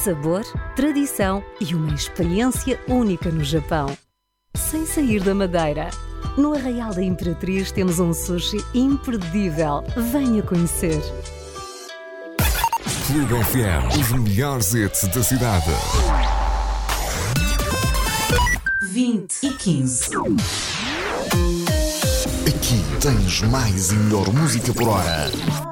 Sabor, tradição e uma experiência única no Japão. Sem sair da Madeira. No Arraial da Imperatriz temos um sushi imperdível. Venha conhecer. Clube FM, os melhores hits da cidade. 20h15. Aqui tens mais e melhor música por hora.